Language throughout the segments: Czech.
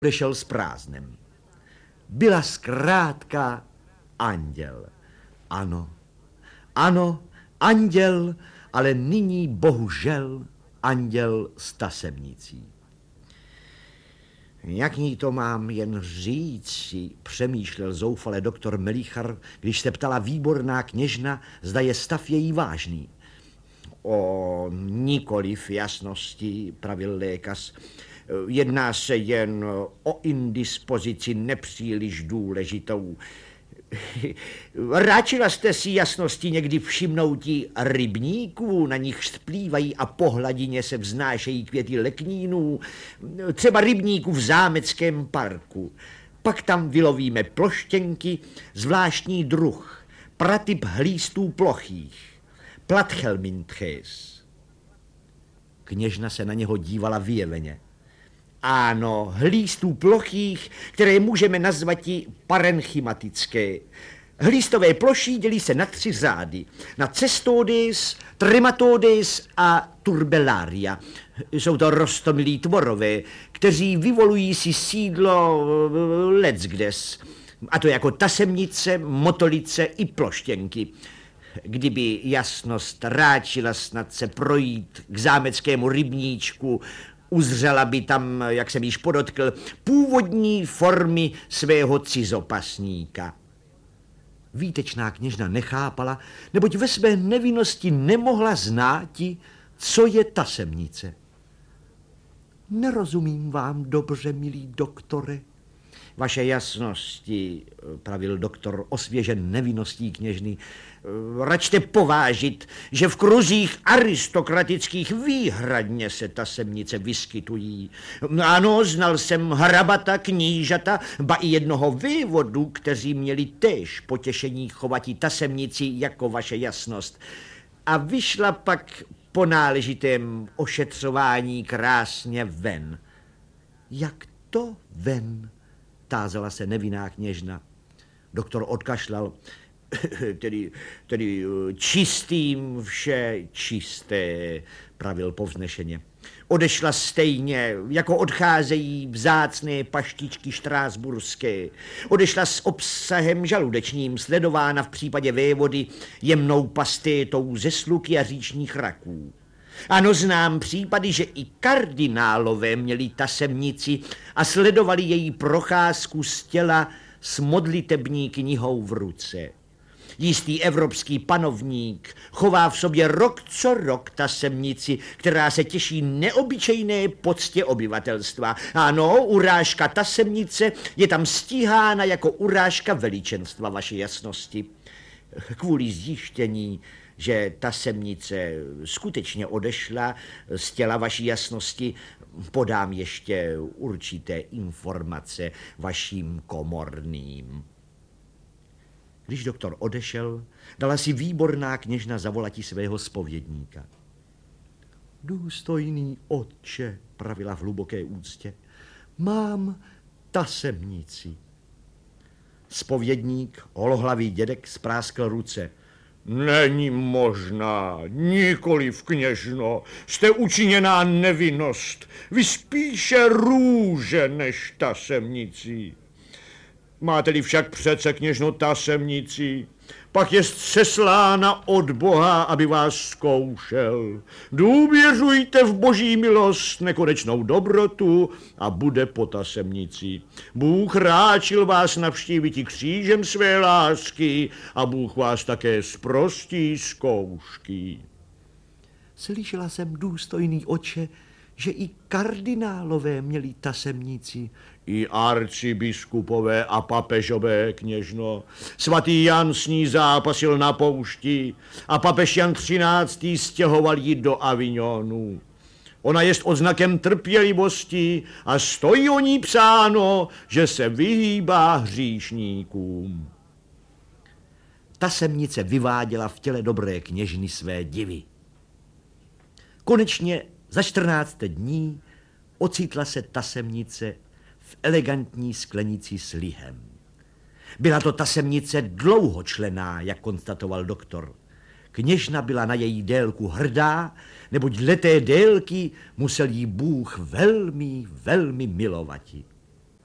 odešel s prázdnem. Byla zkrátka anděl. Ano, ano, anděl, ale nyní bohužel anděl s tasemnicí. Jak jí to mám jen říci, přemýšlel zoufale doktor Melichar, když se ptala výborná kněžna, zda je stav její vážný. O nikoliv jasnosti, pravil lékař. Jedná se jen o indispozici nepříliš důležitou. Ráčila jste si jasnosti někdy všimnoutí rybníků, na nich splývají a po hladině se vznášejí květy leknínů, třeba rybníků v zámeckém parku. Pak tam vylovíme ploštěnky, zvláštní druh, pratyp hlístů plochých, Platchelminthes. Kněžna se na něho dívala vyjeveně. Ano, hlístů plochých, které můžeme nazvati parenchymatické. Hlístové ploší dělí se na 3 řády. Na Cestodes, Trematodes a Turbellaria. Jsou to roztomilí tvorové, kteří vyvolují si sídlo leckdes. A to jako tasemnice, motolice i ploštěnky. Kdyby jasnost ráčila snad se projít k zámeckému rybníčku, uzřela by tam, jak jsem již podotkl, původní formy svého cizopasníka. Výtečná kněžna nechápala, neboť ve své nevinnosti nemohla znáti, co je tasemnice. Nerozumím vám dobře, milý doktore. Vaše jasnosti, pravil doktor, osvěžen nevinností kněžny, račte povážit, že v kruzích aristokratických výhradně se tasemnice vyskytují. Ano, znal jsem hrabata, knížata, ba i jednoho vévodu, kteří měli též potěšení chovati tasemnici jako vaše jasnost. A vyšla pak po náležitém ošetřování krásně ven. Jak to ven? Tázala se nevinná kněžna. Doktor odkašlal, tedy čistým vše čisté, pravil povznešeně. Odešla stejně, jako odcházejí vzácné paštičky štrásburské. Odešla s obsahem žaludečním, sledována v případě vévody jemnou pastétou ze sluky a říčních raků. Ano, znám případy, že i kardinálové měli tasemnici a sledovali její procházku z těla s modlitební knihou v ruce. Jistý evropský panovník chová v sobě rok co rok tasemnici, která se těší neobyčejné poctě obyvatelstva. Ano, urážka tasemnice je tam stíhána jako urážka veličenstva, vaší jasnosti. Kvůli zjištění, že tasemnice skutečně odešla z těla vaší jasnosti, podám ještě určité informace vaším komorným. Když doktor odešel, dala si výborná kněžna zavolati svého zpovědníka. Důstojný otče, pravila v hluboké úctě, mám tasemnici. Zpovědník, holohlavý dědek, spráskl ruce. Není možná, nikoliv kněžno, jste učiněná nevinnost, vy spíše růže než tasemnicí. Máte-li však přece kněžno tasemnicí, pak jest seslána od Boha, aby vás zkoušel. Důvěřujte v boží milost, nekonečnou dobrotu a bude po tasemnici. Bůh ráčil vás navštívit křížem své lásky a Bůh vás také zprostí zkoušky. Slyšela jsem, důstojný otče, že i kardinálové měli tasemnici. I arcibiskupové a papežové, kněžno. Svatý Jan s ní zápasil na poušti a papež Jan XIII. Stěhoval ji do Avignonu. Ona jest odznakem trpělivosti a stojí o ní psáno, že se vyhýbá hříšníkům. Tasemnice vyváděla v těle dobré kněžny své divy. Konečně za 14 dní ocitla se tasemnice v elegantní sklenici s lihem. Byla to tasemnice dlouhočlenná, jak konstatoval doktor. Kněžna byla na její délku hrdá, neboť dle té délky musel jí Bůh velmi, velmi milovati.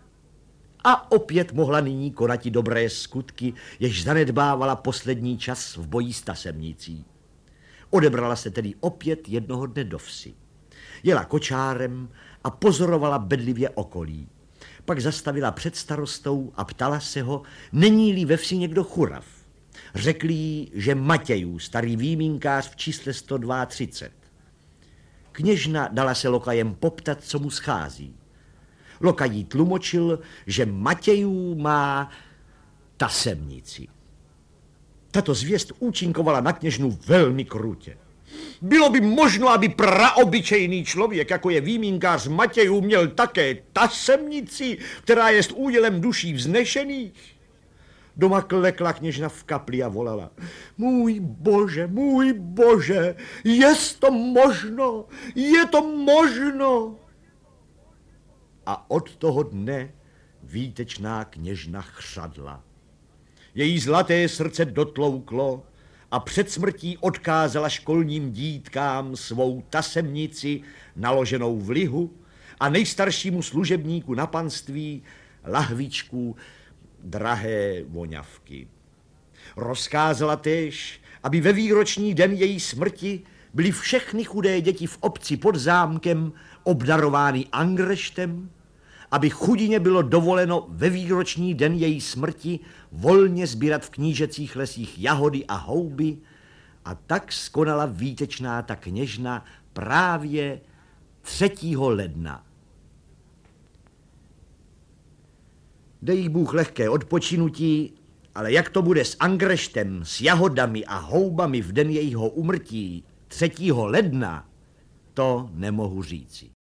a opět mohla nyní konati dobré skutky, jež zanedbávala poslední čas v boji s tasemnicí. Odebrala se tedy opět jednoho dne do vsi. Jela kočárem a pozorovala bedlivě okolí. Pak zastavila před starostou a ptala se ho, není-li ve vsi někdo churav. Řekl jí, že Matějů, starý výmínkář v čísle 132. Kněžna dala se lokajem poptat, co mu schází. Lokaj jí tlumočil, že Matějů má tasemnici. Tato zvěst účinkovala na kněžnu velmi krutě. Bylo by možno, aby praobyčejný člověk, jako je výmínkář Matějů, měl také tasemnici, která jest údělem duší vznešených? Doma klekla kněžna v kapli a volala: můj bože, jest to možno, je to možno. A od toho dne výtečná kněžna chřadla. Její zlaté srdce dotlouklo a před smrtí odkázala školním dítkám svou tasemnici naloženou v lihu a nejstaršímu služebníku na panství lahvičku drahé voňavky. Rozkázala též, aby ve výroční den její smrti byly všechny chudé děti v obci pod zámkem obdarovány angreštem, aby chudině bylo dovoleno ve výroční den její smrti volně sbírat v knížecích lesích jahody a houby, a tak skonala výtečná ta kněžna právě 3. ledna. Dej jí Bůh lehké odpočinutí, ale jak to bude s angreštem, s jahodami a houbami v den jejího úmrtí 3. ledna, to nemohu říci.